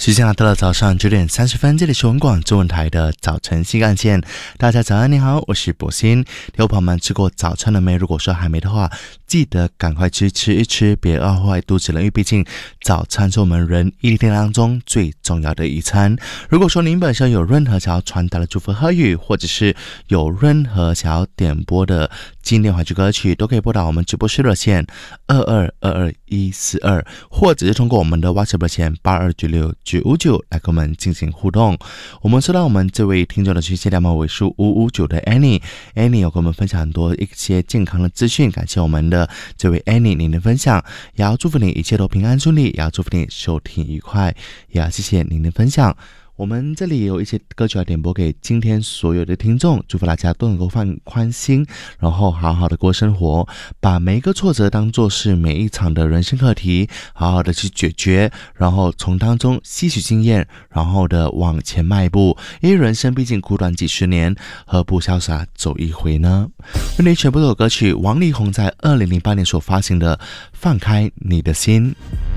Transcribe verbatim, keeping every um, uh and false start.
时间来到了早上九点三十分，这里是文广中文台的早晨新干线。大家早安，你好，我是博鑫。有朋友们吃过早餐了没？如果说还没的话，记得赶快吃吃一吃，别饿坏肚子了，因为毕竟早餐是我们人一天当中最重要的一餐。如果说您本身有任何想要传达的祝福贺语，或者是有任何想要点播的经典华语歌曲，都可以拨打我们直播室热线二二二二一四二，或者是通过我们的 WhatsApp 热线八二九六九五九来跟我们进行互动。我们收到我们这位听众的讯息，两码尾数五五九的 Annie Annie 有跟我们分享很多一些健康的资讯，感谢我们的这位 Annie 您的分享，也要祝福你一切都平安顺利，也要祝福你收听愉快，也要谢谢您的分享。我们这里也有一些歌曲要点播给今天所有的听众，祝福大家都能够放宽心，然后好好的过生活，把每一个挫折当作是每一场的人生课题，好好的去解决，然后从当中吸取经验，然后的往前迈步。因为人生毕竟苦短几十年，何不潇洒走一回呢？为你全部的歌曲，王力宏在二零零八年所发行的《放开你的心》。